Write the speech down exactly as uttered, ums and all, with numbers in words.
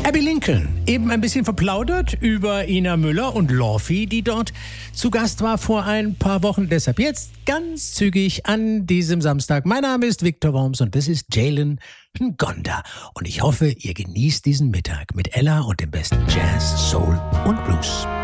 Abby Lincoln, eben ein bisschen verplaudert über Ina Müller und Lorfi, die dort zu Gast war vor ein paar Wochen. Deshalb jetzt ganz zügig an diesem Samstag. Mein Name ist Victor Worms und das ist Jalen Ngonda. Und ich hoffe, ihr genießt diesen Mittag mit Ella und dem besten Jazz, Soul und Blues.